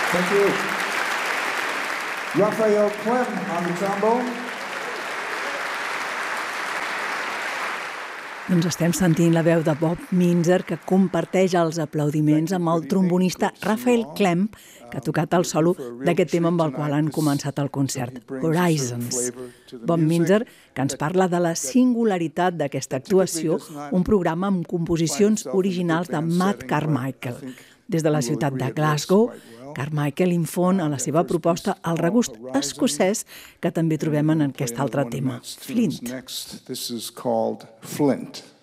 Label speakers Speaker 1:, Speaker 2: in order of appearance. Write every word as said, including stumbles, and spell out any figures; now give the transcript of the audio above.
Speaker 1: Thank you. Raphael Clem on the trombone.
Speaker 2: Doncs estem sentint la veu de Bob Minzer, que comparteix els aplaudiments amb el trombonista Raphael Clem, que ha tocat el solo d'aquest tema amb el qual han començat el concert, Horizons. Bob Minzer, que ens parla de la singularitat d'aquesta actuació, un programa amb composicions originals de Matt Carmichael. Des de la ciutat de Glasgow, Carmichael infon a la seva proposta el regust escocès que també trobem en aquest altre tema, Flint.
Speaker 1: This is called Flint.